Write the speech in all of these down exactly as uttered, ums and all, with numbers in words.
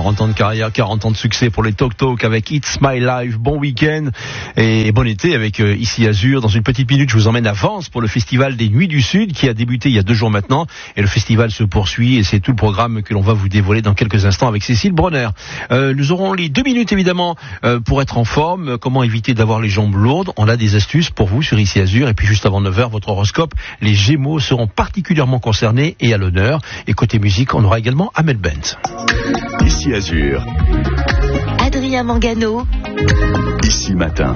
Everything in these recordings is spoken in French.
quarante ans de carrière, quarante ans de succès pour les Talk Talk avec It's My Life. Bon week-end et bon été avec euh, Ici Azur. Dans une petite minute, je vous emmène à Vence pour le Festival des Nuits du Sud qui a débuté il y a deux jours maintenant. Et le festival se poursuit et c'est tout le programme que l'on va vous dévoiler dans quelques instants avec Cécile Bronner. Euh, nous aurons les deux minutes évidemment euh, pour être en forme. Comment éviter d'avoir les jambes lourdes? On a des astuces pour vous sur Ici Azur. Et puis juste avant neuf heures, votre horoscope. Les Gémeaux seront particulièrement concernés et à l'honneur. Et côté musique, on aura également Amel Bent. Ici Azur. Adrien Mangano. Ici Matin.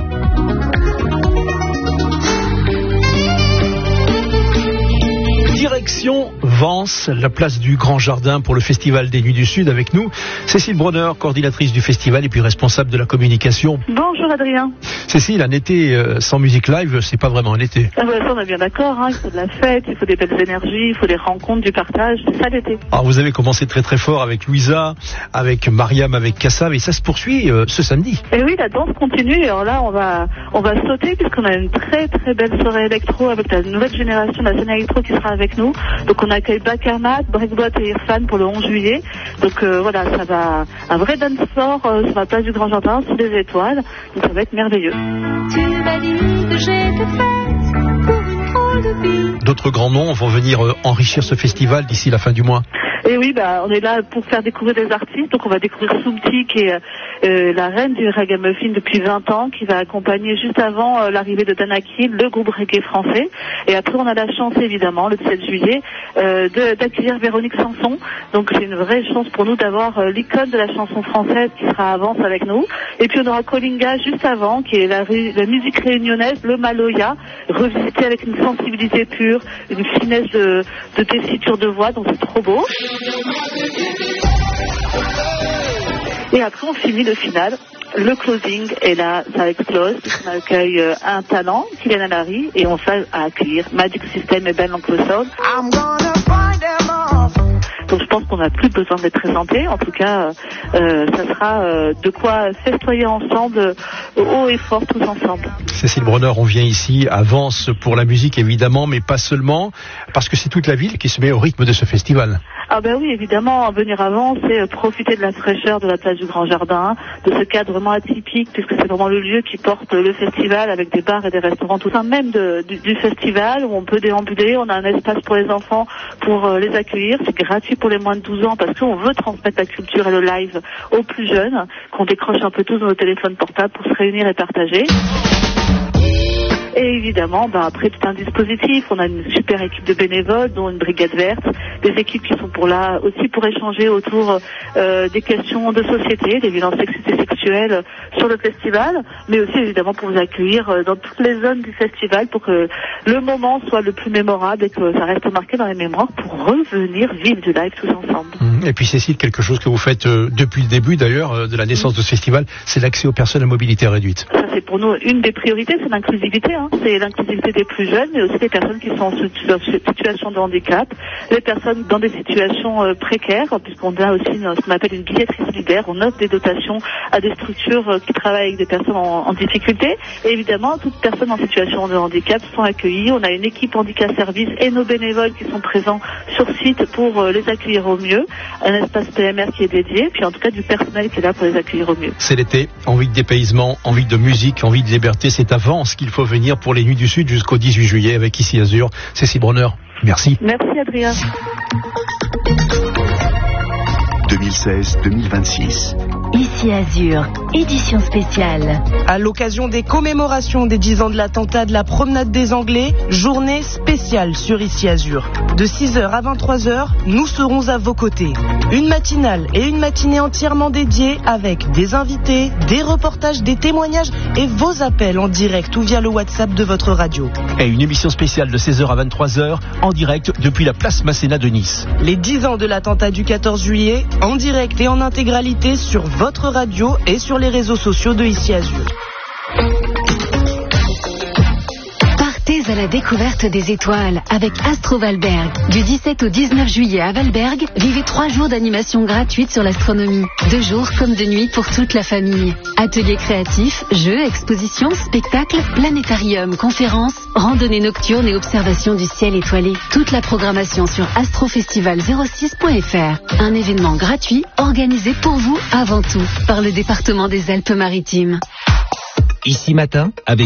Direction Vence, la place du Grand Jardin pour le Festival des Nuits du Sud. Avec nous, Cécile Bronner, coordinatrice du festival et puis responsable de la communication. Bonjour Adrien. Cécile, un été euh, sans musique live, c'est pas vraiment un été. Ah bah ça on est bien d'accord, hein. Il faut de la fête, il faut des belles énergies, il faut des rencontres, du partage, c'est ça l'été. Alors vous avez commencé très très fort avec Louisa, avec Mariam, avec Kassav et ça se poursuit euh, ce samedi. Et oui, la danse continue et alors là on va on va sauter puisqu'on a une très très belle soirée électro avec la nouvelle génération de la scène électro qui sera avec nous. Donc on accueille Bakamat, Breakbot et Irfan pour le onze juillet. Donc euh, voilà, ça va un vrai dance floor euh, sur la place du Grand Jardin, sous des étoiles. Donc ça va être merveilleux. Tu m'as dit que j'étais faite pour une drôle de vie. D'autres grands noms vont venir euh, enrichir ce festival d'ici la fin du mois. Et oui, bah, on est là pour faire découvrir des artistes. Donc on va découvrir Soumti qui est euh, la reine du ragamuffin depuis vingt ans, qui va accompagner juste avant euh, l'arrivée de Danakil, le groupe reggae français. Et après on a la chance évidemment, le sept juillet, euh, de, d'accueillir Véronique Sanson. Donc c'est une vraie chance pour nous d'avoir euh, l'icône de la chanson française qui sera à Vence avec nous. Et puis on aura Kolinga juste avant, qui est la, la musique réunionnaise, le Maloya, revisité avec une sensibilité pure, une finesse de, de tessiture de voix, donc c'est trop beau. Et après on finit le final, le closing, et là ça explose, on accueille euh, un talent, Kylian Alary, et on va accueillir Magic System et Ben L'Oncle Soul. Donc je pense qu'on n'a plus besoin d'être présenté. En tout cas, euh, ça sera euh, de quoi festoyer ensemble, euh, haut et fort, tous ensemble. Cécile Bronner, on vient ici à Vence pour la musique évidemment, mais pas seulement, parce que c'est toute la ville qui se met au rythme de ce festival. Ah ben oui, évidemment, venir à Vence, c'est profiter de la fraîcheur de la place du Grand Jardin, de ce cadre vraiment atypique, puisque c'est vraiment le lieu qui porte le festival avec des bars et des restaurants, tout ça, même de, du, du festival où on peut déambuler, on a un espace pour les enfants pour euh, les accueillir, c'est gratuit pour les moins de douze ans parce qu'on veut transmettre la culture et le live aux plus jeunes, qu'on décroche un peu tous nos téléphones portables pour se réunir et partager. Et évidemment, ben après tout un dispositif, on a une super équipe de bénévoles, dont une brigade verte, des équipes qui sont pour là aussi pour échanger autour euh, des questions de société, des violences sexistes et sexuelles sur le festival, mais aussi évidemment pour vous accueillir dans toutes les zones du festival pour que le moment soit le plus mémorable et que ça reste marqué dans les mémoires pour revenir vivre du live tous ensemble. Et puis Cécile, quelque chose que vous faites euh, depuis le début d'ailleurs euh, de la naissance mmh. de ce festival, c'est l'accès aux personnes à mobilité réduite. Ça c'est pour nous une des priorités, c'est l'inclusivité. Hein. C'est l'inclusivité des plus jeunes, mais aussi des personnes qui sont en situation de handicap, les personnes dans des situations euh, précaires, puisqu'on a aussi une, ce qu'on appelle une billetterie solidaire. On offre des dotations à des structures euh, qui travaillent avec des personnes en, en difficulté. Et évidemment, toutes personnes en situation de handicap sont accueillies. On a une équipe handicap service et nos bénévoles qui sont présents sur site pour euh, les accueillir au mieux. Un espace P M R qui est dédié, puis en tout cas du personnel qui est là pour les accueillir au mieux. C'est l'été, envie de dépaysement, envie de musique, envie de liberté. C'est à Vence qu'il faut venir pour les Nuits du Sud jusqu'au dix-huit juillet avec Ici Azur. Cécile Bronner, merci. Merci Adrien. deux mille seize deux mille vingt-six. Ici Azur, édition spéciale. À l'occasion des commémorations des dix ans de l'attentat de la promenade des Anglais, journée spéciale sur Ici Azur. De six heures à vingt-trois heures, nous serons à vos côtés. Une matinale et une matinée entièrement dédiée avec des invités, des reportages, des témoignages et vos appels en direct ou via le WhatsApp de votre radio. Et une émission spéciale de seize heures à vingt-trois heures en direct depuis la place Masséna de Nice. Les dix ans de l'attentat du quatorze juillet, en direct et en intégralité sur votre radio et sur les réseaux sociaux de Ici Azur. Partez Partez à la découverte des étoiles avec Astro Valberg. Du dix-sept au dix-neuf juillet à Valberg, vivez trois jours d'animation gratuite sur l'astronomie. De jour comme de nuit pour toute la famille. Ateliers créatifs, jeux, expositions, spectacles, planétarium, conférences, randonnées nocturnes et observation du ciel étoilé. Toute la programmation sur astrofestival zéro six point f r. Un événement gratuit organisé pour vous avant tout par le département des Alpes-Maritimes. Ici Matin avec